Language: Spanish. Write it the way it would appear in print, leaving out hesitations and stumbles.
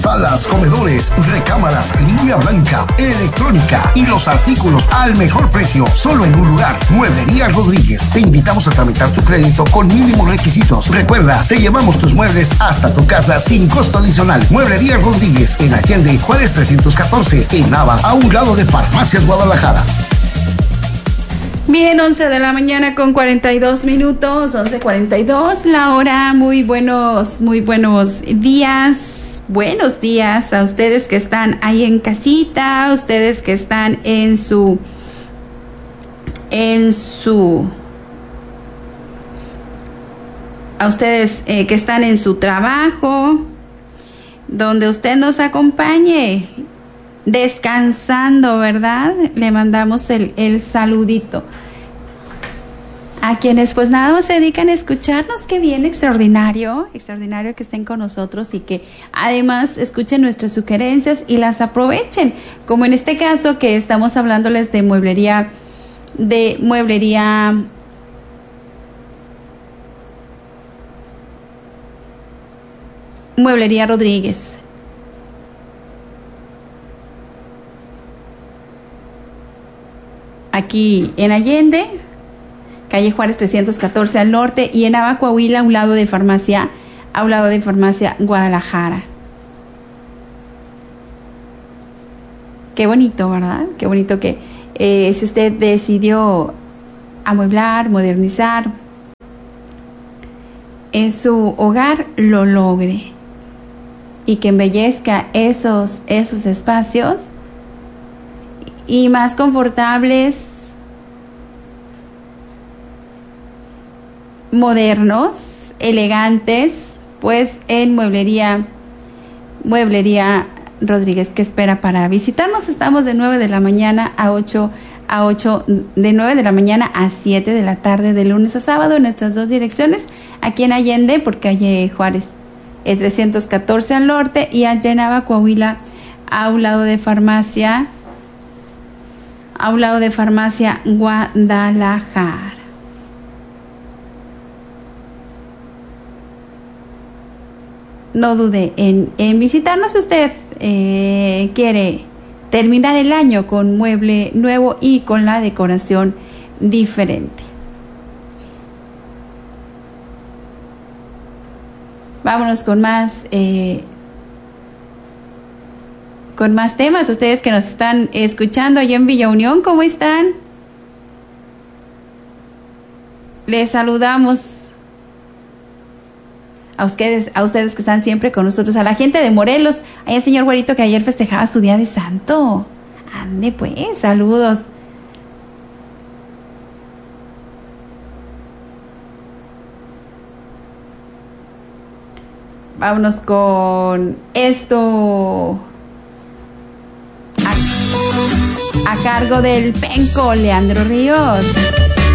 salas, comedores, recámaras, línea blanca, electrónica y los artículos al mejor precio, solo en un lugar. Mueblería Rodríguez. Te invitamos a tramitar tu crédito con mínimos requisitos. Recuerda, te llevamos tus muebles hasta tu casa sin costo adicional. Mueblería Rodríguez, en Allende, Juárez 314, en Nava, a un lado de Farmacias Guadalajara. Bien, 11 de la mañana con 42 minutos, 11:42 la hora. Muy buenos días. Buenos días a ustedes que están ahí en casita, a ustedes que están a ustedes que están en su trabajo, donde usted nos acompañe, descansando, ¿verdad? Le mandamos el saludito. A quienes pues nada más se dedican a escucharnos, qué bien, extraordinario que estén con nosotros y que además escuchen nuestras sugerencias y las aprovechen, como en este caso que estamos hablándoles de mueblería Rodríguez. Aquí en Allende, calle Juárez 314 al norte, y en Nava, Coahuila, a un lado de farmacia Guadalajara. Qué bonito, ¿verdad? Qué bonito que si usted decidió amueblar, modernizar en su hogar, lo logre y que embellezca esos espacios y más confortables, modernos, elegantes, pues en Mueblería Rodríguez. ¿Qué espera para visitarnos? Estamos de 9 de la mañana a 8, de 9 de la mañana a 7 de la tarde, de lunes a sábado, en nuestras dos direcciones, aquí en Allende, por calle Juárez 314 al norte, y allá en Nava, Coahuila, a un lado de farmacia Guadalajara. No dude en visitarnos si usted quiere terminar el año con mueble nuevo y con la decoración diferente. Vámonos con más temas. Ustedes que nos están escuchando allá en Villa Unión, ¿cómo están? Les saludamos a ustedes que están siempre con nosotros, a la gente de Morelos, ahí el señor Güerito que ayer festejaba su día de santo. Ande pues, saludos. Vámonos con esto a cargo del penco Leandro Ríos.